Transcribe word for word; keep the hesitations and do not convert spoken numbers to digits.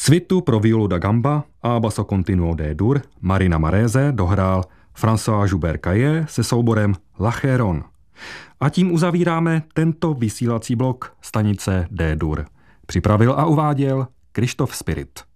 Svitu pro violu da gamba a basso continuo D-dur Marina Marese dohrál François Joubert Caillé se souborem La Chéron. A tím uzavíráme tento vysílací blok stanice D-dur. Připravil a uváděl Krištof Spirit.